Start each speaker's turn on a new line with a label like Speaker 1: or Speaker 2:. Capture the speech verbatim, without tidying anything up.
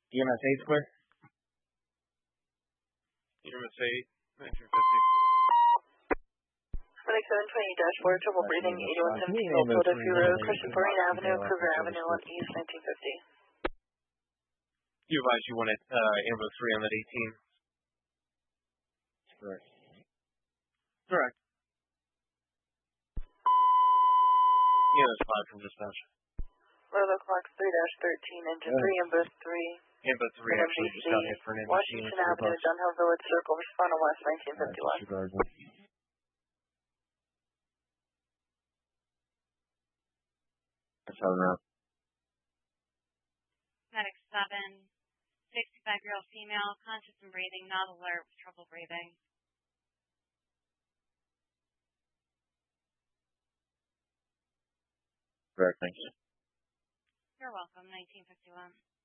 Speaker 1: E M S eight square?
Speaker 2: E M S eight, nineteen fifty.
Speaker 3: twenty-seven twenty dash four, trouble breathing, eighty-one seventeen Old Philadelphia Road, Crescent Marine Avenue, Kruger Avenue on East, nineteen fifty.
Speaker 2: You advise you wanted uh, Ambo three on that eighteen?
Speaker 1: Correct.
Speaker 2: Correct. Yeah, that's five from dispatch.
Speaker 3: Royal Clock three dash thirteen, engine three, Ambo three.
Speaker 2: Ambo three actually just got hit for an M V C.
Speaker 3: Washington Avenue, Dunhill Village Circle, respond to West, nineteen fifty-one.
Speaker 1: That's how now.
Speaker 4: Medic seven, sixty-five-year-old female, conscious and breathing, not alert, with trouble breathing.
Speaker 1: Correct, thank you.
Speaker 4: You're welcome, nineteen fifty-one.